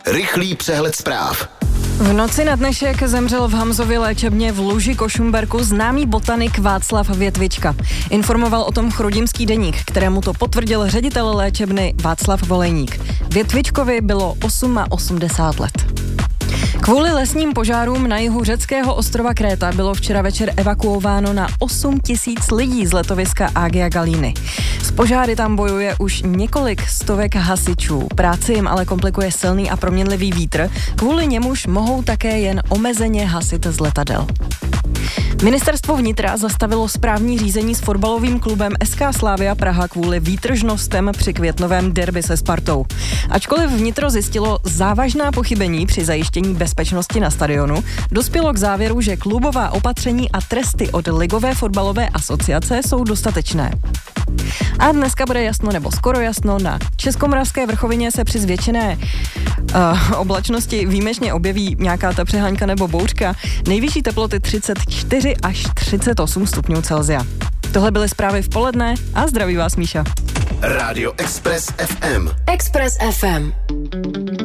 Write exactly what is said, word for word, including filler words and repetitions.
Rychlý přehled zpráv. V noci na dnešek zemřel v Hamzově léčebně v Luži Košumberku známý botanik Václav Větvička. Informoval o tom Chrudimský deník, kterému to potvrdil ředitel léčebny Václav Volejník. Větvičkovi bylo osmdesát osm let. Kvůli lesním požárům na jihu řeckého ostrova Kréta bylo včera večer evakuováno na osm tisíc lidí z letoviska Agia Galíny. S požáry tam bojuje už několik stovek hasičů. Práci jim ale komplikuje silný a proměnlivý vítr, kvůli němuž mohou také jen omezeně hasit z letadel. Ministerstvo vnitra zastavilo správní řízení s fotbalovým klubem S K Slavia Praha kvůli výtržnostem při květnovém derby se Spartou. Ačkoliv vnitro zjistilo závažná pochybení při zajištění bezpečnosti na stadionu, dospělo k závěru, že klubová opatření a tresty od Ligové fotbalové asociace jsou dostatečné. A dneska bude jasno nebo skoro jasno. Na Českomoravské vrchovině se při zvětšené uh, oblačnosti výjimečně objeví nějaká ta přeháňka nebo bouřka. Nejvyšší teploty třicet čtyři až třicet osm stupňů Celsia. Tohle byly zprávy v poledne a zdraví vás Míša. Rádio Express F M. Express F M.